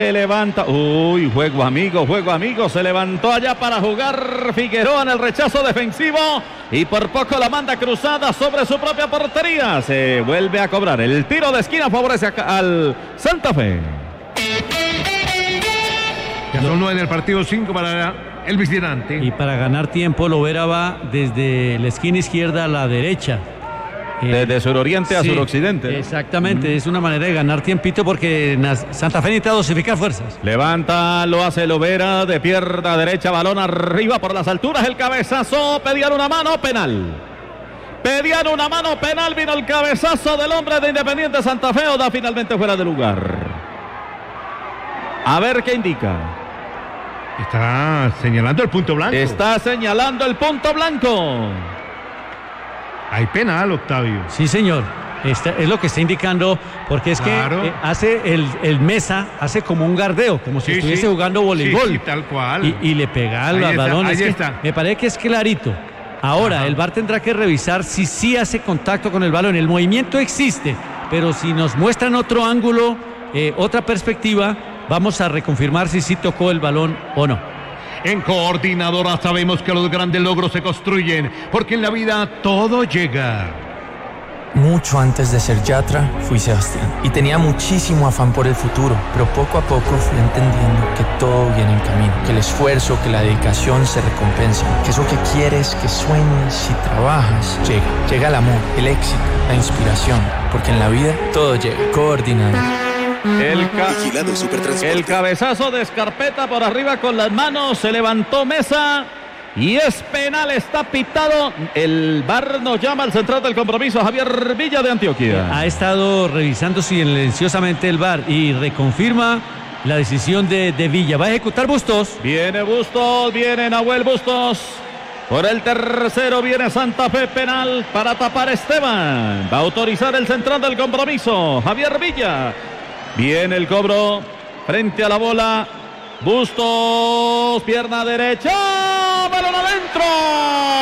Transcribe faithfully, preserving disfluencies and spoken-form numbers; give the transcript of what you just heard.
Se levanta, uy, juego amigo, juego amigo, se levantó allá para jugar Figueroa en el rechazo defensivo y por poco la manda cruzada sobre su propia portería. Se vuelve a cobrar, el tiro de esquina favorece a, al Santa Fe. Ya son nueve en el partido, cinco para el visitante. Y para ganar tiempo, Lovera va desde la esquina izquierda a la derecha. Desde suroriente a sí, suroccidente. Exactamente, mm. es una manera de ganar tiempito porque Santa Fe necesita dosificar fuerzas. Levanta, lo hace Lovera de pierna derecha, balón arriba por las alturas, el cabezazo, pedían una mano, penal. Pedían una mano, penal, vino el cabezazo del hombre de Independiente Santa Fe, o da finalmente fuera de lugar. A ver qué indica. Está señalando el punto blanco. Está señalando el punto blanco. Hay penal, Octavio. Sí, señor. Esta es lo que está indicando, porque es claro. que eh, hace el, el Mesa, hace como un gardeo, como si sí, estuviese sí. jugando voleibol. Sí, sí, tal cual. Y, y le pega al balón. Ahí es está. Me parece que es clarito. Ahora, Ajá. el V A R tendrá que revisar si sí hace contacto con el balón. El movimiento existe, pero si nos muestran otro ángulo, eh, otra perspectiva, vamos a reconfirmar si sí tocó el balón o no. En Coordinadora sabemos que los grandes logros se construyen, porque en la vida todo llega. Mucho antes de ser Yatra, fui Sebastián. Y tenía muchísimo afán por el futuro, pero poco a poco fui entendiendo que todo viene en camino. Que el esfuerzo, que la dedicación se recompensan. Que eso que quieres, que sueñas y trabajas, llega. Llega el amor, el éxito, la inspiración. Porque en la vida todo llega. Coordinadora. El, ca el cabezazo de Escarpeta por arriba con las manos, se levantó Mesa y es penal, está pitado. El V A R nos llama al central del compromiso, Javier Villa de Antioquia. Ha estado revisando silenciosamente el V A R y reconfirma la decisión de, de Villa. Va a ejecutar Bustos. Viene Bustos, viene Nahuel Bustos. Por el tercero viene Santa Fe, penal para tapar Esteban. Va a autorizar el central del compromiso, Javier Villa. Viene el cobro frente a la bola. Bustos, pierna derecha, balón adentro.